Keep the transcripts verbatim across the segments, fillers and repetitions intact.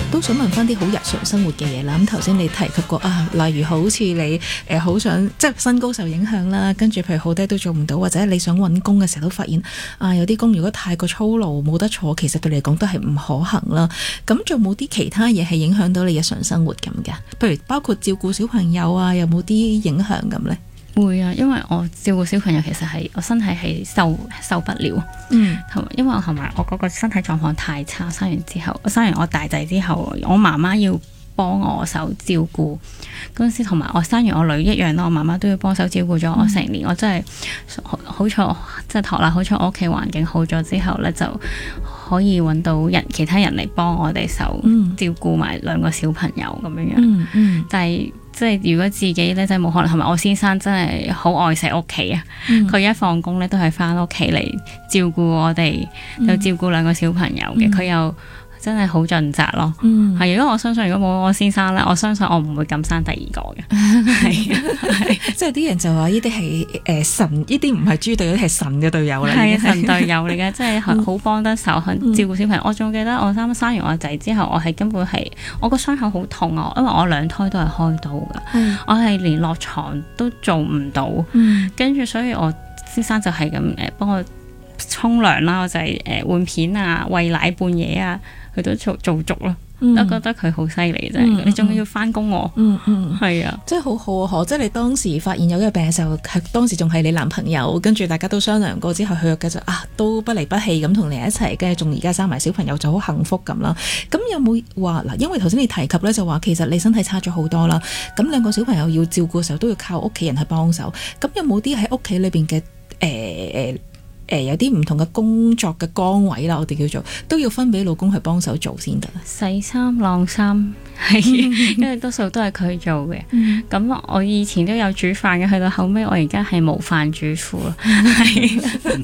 都想問翻啲好日常生活嘅嘢啦。咁頭先你提及過啊，例如好似你誒好、呃、想即係身高受影響啦，跟住譬如好多都做唔到，或者你想揾工嘅時候都發現啊，有啲工如果太過操勞冇得坐，其實對你嚟講都係唔可行啦。咁仲有冇啲其他嘢係影響到你日常生活咁嘅？譬如包括照顧小朋友啊，有冇啲影響咁呢？ 會啊，因為我照顧小朋友其實係我身體係受受不了，嗯，同因為我同埋我嗰個身體狀況太差，生完之後，生完我大仔之後，我媽媽要幫我手照顧嗰陣時，同埋我生完我女一樣咯，我媽媽都要幫手照顧咗我成年，嗯、我真係好彩，即係托啦，好彩我屋企環境好咗之後咧，就可以揾到人其他人嚟幫我哋手、嗯、照顧埋兩個小朋友咁樣樣，嗯嗯、但係。即係如果自己咧，真係冇可能。同埋我先生真係好愛錫屋企啊！佢、嗯、一放工咧，都係翻屋企嚟照顧我哋，又、嗯、照顧兩個小朋友嘅。佢、嗯、又真係好盡責咯。係、嗯，如果我相信，如果冇我先生咧，我相信我唔會咁生第二個嘅。係啊， 即係啲人就話呢啲係誒神，呢啲唔係豬隊友，係神嘅隊友嚟。 係啊，神隊友嚟嘅，即係好幫得手，去照顧小朋友。嗯、我仲記得我啱生完我仔之後，我係根本係我個傷口好痛啊，因為我兩胎都係開刀㗎，嗯、我係連落床都做唔到。跟住、嗯、所以我先生就係咁誒幫我沖涼啦，我就係誒換片啊、餵奶半夜啊，佢都做做足咯。嗯、我覺得佢好犀利啫，嗯、你仲要翻工喎。嗯嗯，係啊， 即係好好啊！即係你當時發現有呢個病嘅時候，係當時仲係你男朋友，跟住大家都商量過之後，佢又繼續啊都不離不棄咁同你一齊，跟住仲而家生埋小朋友就好幸福咁啦。咁有冇話嗱？因為頭先你提及咧，就話其實你身體差咗好多啦。咁兩個小朋友要照顧嘅時候，都要靠屋企人去幫手。咁有冇啲喺屋企裏邊嘅誒誒？呃誒、呃、有啲唔同嘅工作嘅崗位啦，我哋叫做都要分俾老公去幫手做先得。 洗衫、晾衫係，因為多數都係佢做嘅。咁、嗯、我以前都有煮飯嘅，去到後尾我而家係無飯主婦咯。係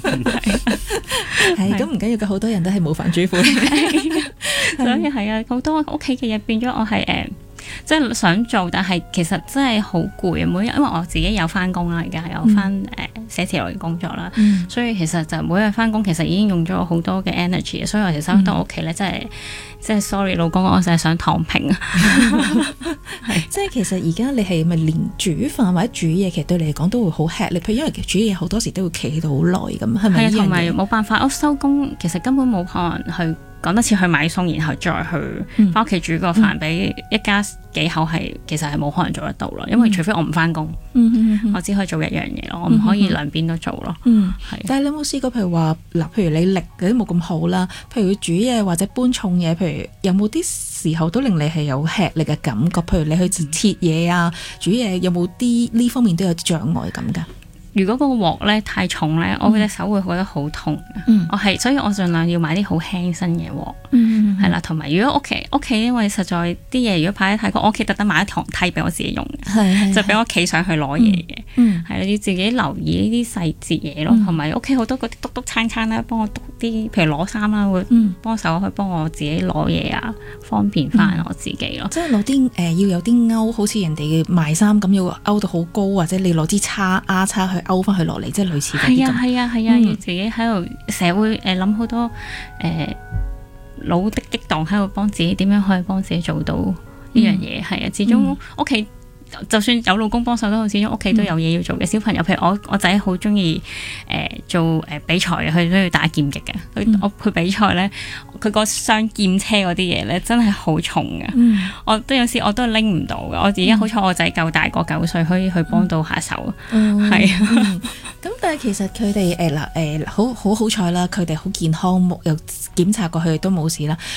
係咁唔緊要嘅，好多人都係無飯主婦。 所以係啊，好多屋企嘅嘢變咗我係誒。呃即係想做，但係其實真係好攰啊！每日因為我自己有翻工啦，而家有翻誒寫字樓嘅工作啦，嗯、所以其實就每日翻工，其實已經用咗好多嘅 energy， 所以我其實翻到屋企咧，真係即係 sorry 老公，我真係想躺平啊！ 係即係其實而家你係咪連煮飯或者煮嘢，其實對你嚟講都會好吃力？譬如因為煮嘢好多時都會企到好耐咁，係咪？係啊， 同埋冇辦法，我收工其實根本冇可能去。講多次去買餸，然後再去翻屋企煮個飯俾一家幾口，係其實係冇可能做得到咯。因為除非我唔翻工，嗯嗯嗯、我只可以做一樣嘢咯，我唔可以兩邊都做咯。嗯，係。但係你有冇試過，譬如話嗱，譬如你力嗰啲冇咁好啦，譬如煮嘢或者搬重嘢，譬如有冇啲時候都令你係有吃力嘅感覺？譬如你去切嘢啊、煮嘢，有冇啲呢方面都有障礙咁㗎？如果嗰個鑊咧太重咧，我隻手會覺得好痛。嗯、我係，所以我盡量要買啲好輕身嘅鑊，係啦、嗯。同埋如果屋企屋企，因為實在啲嘢如果擺得太高，我屋企特登買一堂梯俾我自己用嘅，就俾我企上去攞嘢嘅。係啦、嗯，要自己留意呢啲細節嘢咯。同埋屋企好多嗰啲篤篤撐撐啦，幫我篤啲，譬如攞衫啦，會幫手去幫我自己攞嘢啊，方便翻我自己咯。嗯、即係攞啲誒要有啲勾，好似人哋賣衫咁，要勾到好高，或者你攞支叉丫叉去勾翻佢落嚟，即係類似嗰啲咁。係啊係啊係啊，要自己喺度成日會誒諗好多誒腦的激盪喺度幫自己點樣可以幫自己做到呢樣嘢。係啊，始終屋企就算有老公幫手都好，始終屋企都有嘢要做嘅。小朋友譬如我我仔好中意誒做誒比賽嘅，佢都要打劍擊嘅。佢我去比賽咧，佢個雙劍車嗰啲嘢咧真係好重嘅。嗯、我都有時我都拎唔到嘅。我而家好彩我仔夠大個九歲，可以去幫到下手。係啊。 咁但係其實佢哋誒嗱誒好好好彩啦，佢哋好健康，又檢查過佢哋都冇事啦。